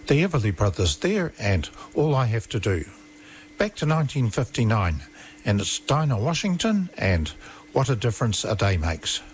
The Everly Brothers there, and All I Have to Do. Back to 1959, and it's Dinah Washington and What a Difference a Day Makes.